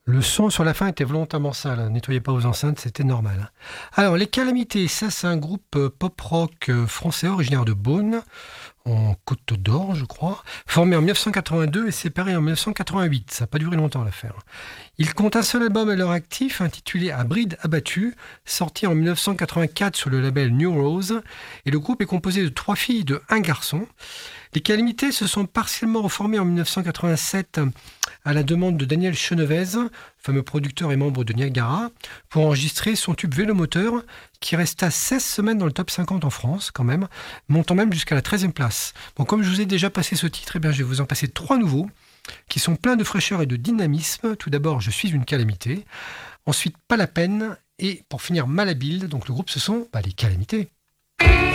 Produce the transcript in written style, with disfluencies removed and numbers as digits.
Le son sur la fin était volontairement sale, hein. Nettoyez pas vos enceintes, c'était normal. Alors, les Calamités, ça c'est un groupe pop-rock français originaire de Beaune, en Côte d'Or, je crois, formé en 1982 et séparé en 1988. Ça n'a pas duré longtemps l'affaire. Il compte un seul album à leur actif, intitulé À bride abattue, sorti en 1984 sur le label New Rose, et le groupe est composé de 3 filles et de 1 garçon. Les Calamités se sont partiellement reformés en 1987 à la demande de Daniel Chenevez, fameux producteur et membre de Niagara, pour enregistrer son tube Vélomoteur, qui resta 16 semaines dans le top 50 en France, quand même, montant même jusqu'à la 13e place. Bon, comme je vous ai déjà passé ce titre, eh bien, je vais vous en passer 3 nouveaux, qui sont pleins de fraîcheur et de dynamisme. Tout d'abord, Je suis une calamité. Ensuite, Pas la peine. Et pour finir, Malhabile. Donc le groupe, ce sont les Calamités.